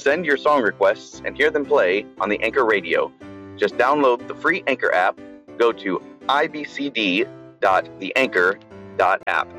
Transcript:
send your song requests and hear them play on the Anchor Radio. Just download the free Anchor app, go to ibcd.theanchor.app.